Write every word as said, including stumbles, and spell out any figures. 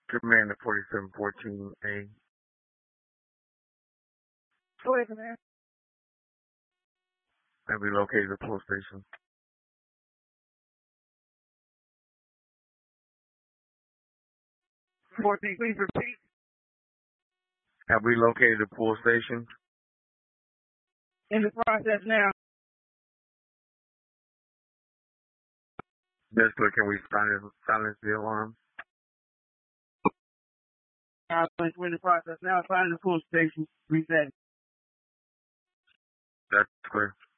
Commander forty-seven fourteen A. Go ahead, Commander. Have we located the police station? fourteen, please repeat. Have we located the police station? In the process now. Yes, sir. Can we silence, silence the alarm? Uh, we're in the process now. Find the full station. Reset. That's clear.